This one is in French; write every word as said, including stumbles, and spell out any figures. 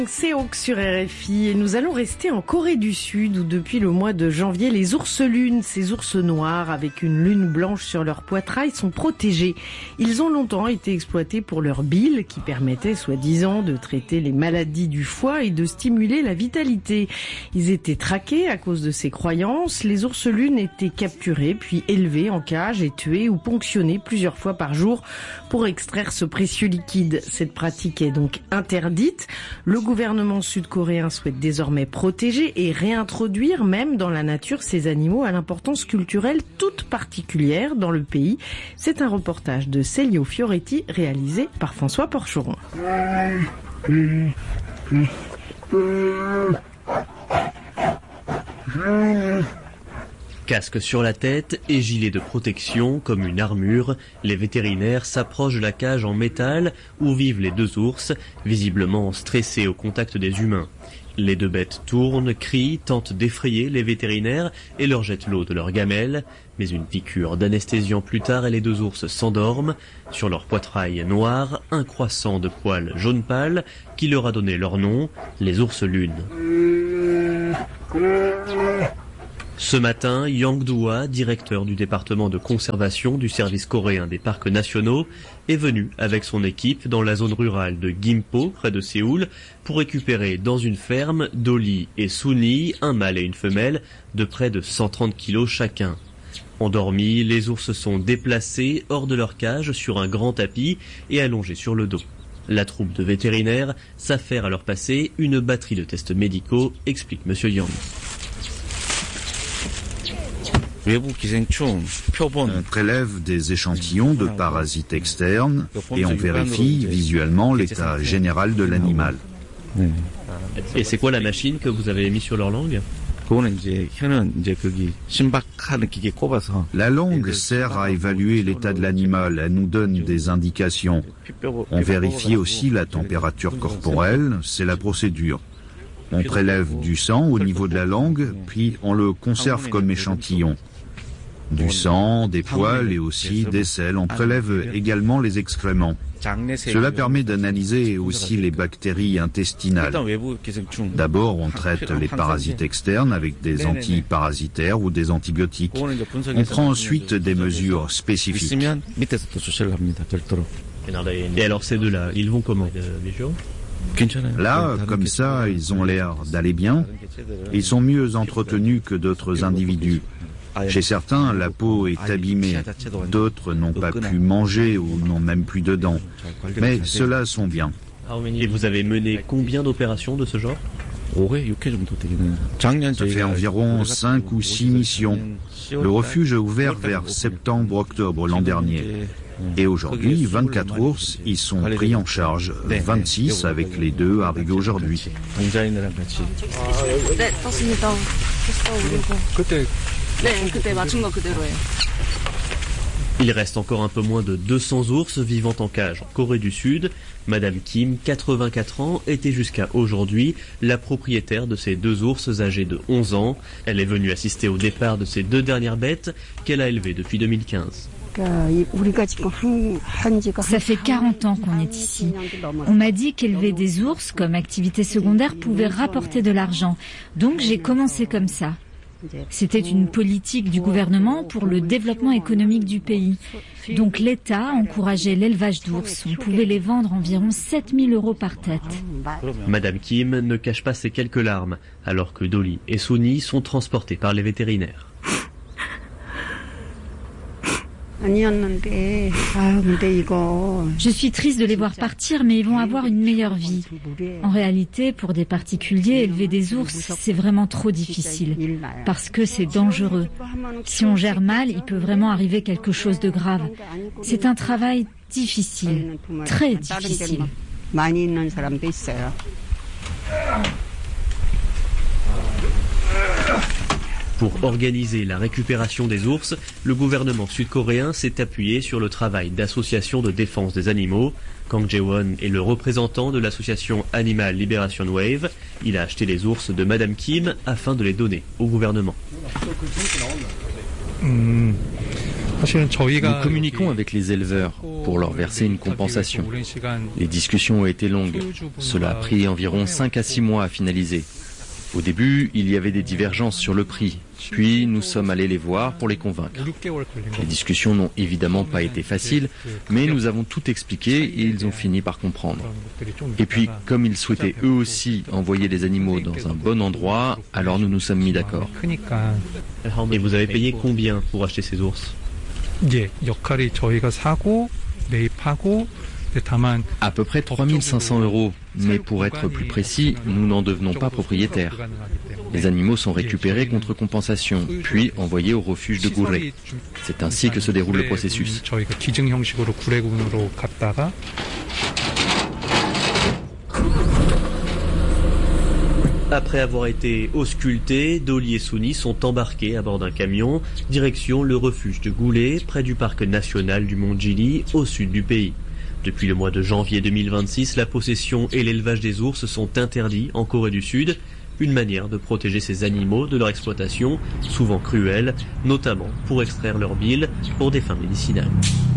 C'est Hawk sur R F I et nous allons rester en Corée du Sud où depuis le mois de janvier, les ours lunes, ces ours noirs avec une lune blanche sur leur poitrail, sont protégés. Ils ont longtemps été exploités pour leur bile qui permettait soi-disant de traiter les maladies du foie et de stimuler la vitalité. Ils étaient traqués à cause de ces croyances. Les ours lunes étaient capturés puis élevés en cage et tués ou ponctionnés plusieurs fois par jour pour extraire ce précieux liquide. Cette pratique est donc interdite. Le Le gouvernement sud-coréen souhaite désormais protéger et réintroduire même dans la nature ces animaux à l'importance culturelle toute particulière dans le pays. C'est un reportage de Celio Fioretti réalisé par François Porcheron. Casque sur la tête et gilet de protection comme une armure, les vétérinaires s'approchent de la cage en métal où vivent les deux ours, visiblement stressés au contact des humains. Les deux bêtes tournent, crient, tentent d'effrayer les vétérinaires et leur jettent l'eau de leurs gamelles. Mais une piqûre d'anesthésiant plus tard et les deux ours s'endorment. Sur leur poitrail noir, un croissant de poils jaune pâle qui leur a donné leur nom, les ours lunes. Ce matin, Yang Do-hwa, directeur du département de conservation du service coréen des parcs nationaux, est venu avec son équipe dans la zone rurale de Gimpo, près de Séoul, pour récupérer dans une ferme Dolly et Sooni, un mâle et une femelle, de près de cent trente kilos chacun. Endormis, les ours sont déplacés hors de leur cage sur un grand tapis et allongés sur le dos. La troupe de vétérinaires s'affaire à leur passer une batterie de tests médicaux, explique Monsieur Yang. On prélève des échantillons de parasites externes et on vérifie visuellement l'état général de l'animal. Et c'est quoi la machine que vous avez mise sur leur langue ? La langue sert à évaluer l'état de l'animal, elle nous donne des indications. On vérifie aussi la température corporelle, c'est la procédure. On prélève du sang au niveau de la langue, puis on le conserve comme échantillon. Du sang, des poils et aussi des selles. On prélève également les excréments. Cela permet d'analyser aussi les bactéries intestinales. D'abord, on traite les parasites externes avec des antiparasitaires ou des antibiotiques. On prend ensuite des mesures spécifiques. Et alors ces deux-là, ils vont comment ? Là, comme ça, ils ont l'air d'aller bien. Ils sont mieux entretenus que d'autres individus. Chez certains, la peau est abîmée. D'autres n'ont pas pu manger ou n'ont même plus de dents. Mais ceux-là sont bien. Et vous avez mené combien d'opérations de ce genre ? Ça fait environ cinq ou six missions. Le refuge a ouvert vers septembre-octobre l'an dernier. Et aujourd'hui, vingt-quatre ours y sont pris en charge. vingt-six avec les deux arrivés aujourd'hui. Il reste encore un peu moins de deux cents ours vivant en cage en Corée du Sud. Madame Kim, quatre-vingt-quatre ans, était jusqu'à aujourd'hui la propriétaire de ces deux ours âgés de onze ans. Elle est venue assister au départ de ces deux dernières bêtes qu'elle a élevées depuis deux mille quinze. Ça fait quarante ans qu'on est ici. On m'a dit qu'élever des ours comme activité secondaire pouvait rapporter de l'argent. Donc j'ai commencé comme ça. C'était une politique du gouvernement pour le développement économique du pays. Donc l'État encourageait l'élevage d'ours. On pouvait les vendre environ sept mille euros par tête. Madame Kim ne cache pas ses quelques larmes, alors que Dolly et Sooni sont transportés par les vétérinaires. Je suis triste de les voir partir, mais ils vont avoir une meilleure vie. En réalité, pour des particuliers, élever des ours, c'est vraiment trop difficile, parce que c'est dangereux. Si on gère mal, il peut vraiment arriver quelque chose de grave. C'est un travail difficile, très difficile. Pour organiser la récupération des ours, le gouvernement sud-coréen s'est appuyé sur le travail d'associations de défense des animaux. Kang Jae-won est le représentant de l'association Animal Liberation Wave. Il a acheté les ours de Madame Kim afin de les donner au gouvernement. Mmh. Nous communiquons avec les éleveurs pour leur verser une compensation. Les discussions ont été longues. Cela a pris environ cinq à six mois à finaliser. Au début, il y avait des divergences sur le prix. Puis, nous sommes allés les voir pour les convaincre. Les discussions n'ont évidemment pas été faciles, mais nous avons tout expliqué et ils ont fini par comprendre. Et puis, comme ils souhaitaient eux aussi envoyer les animaux dans un bon endroit, alors nous nous sommes mis d'accord. Et vous avez payé combien pour acheter ces ours ? À peu près trois mille cinq cents euros, mais pour être plus précis, nous n'en devenons pas propriétaires. Les animaux sont récupérés contre compensation, puis envoyés au refuge de Gurre. C'est ainsi que se déroule le processus. Après avoir été auscultés, Dolly et Souni sont embarqués à bord d'un camion, direction le refuge de Goulet, près du parc national du Mont Gili, au sud du pays. Depuis le mois de janvier deux mille vingt-six, la possession et l'élevage des ours sont interdits en Corée du Sud, une manière de protéger ces animaux de leur exploitation, souvent cruelle, notamment pour extraire leur bile pour des fins médicinales.